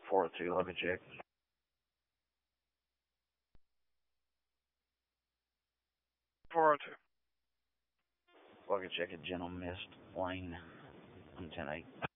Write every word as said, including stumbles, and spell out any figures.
four oh two, let me check. four oh two. Let me check a Gentle Mist Lane on ten eight.